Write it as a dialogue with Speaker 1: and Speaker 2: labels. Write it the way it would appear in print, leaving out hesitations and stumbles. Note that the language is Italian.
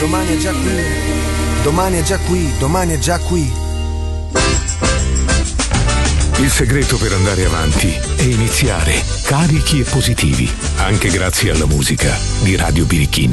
Speaker 1: domani è già qui, domani è già qui, domani è già qui.
Speaker 2: Il segreto per andare avanti è iniziare carichi e positivi, anche grazie alla musica di Radio Birichina.